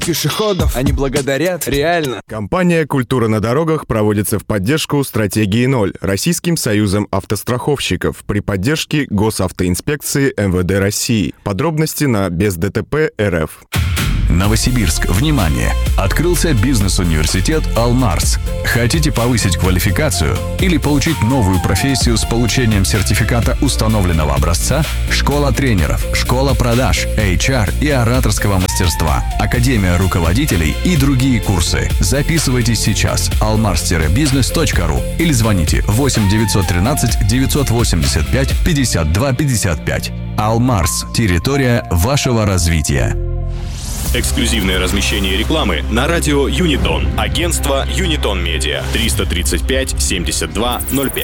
пешеходов. Они благодарят, реально. Компания «Культура на дорогах» проводится в поддержку стратегии 0 Российским союзом автостраховщиков при поддержке Госавтоинспекции МВД России. Подробности на бездтп.рф. Новосибирск, внимание! Открылся бизнес-университет «Алмарс». Хотите повысить квалификацию или получить новую профессию с получением сертификата установленного образца? Школа тренеров, школа продаж, HR и ораторского мастерства, академия руководителей и другие курсы. Записывайтесь сейчас almars-business.ru или звоните 8 913 985 52 55. «Алмарс» – территория вашего развития. Эксклюзивное размещение рекламы на радио Юнитон. Агентство Юнитон Медиа. 335 72 05.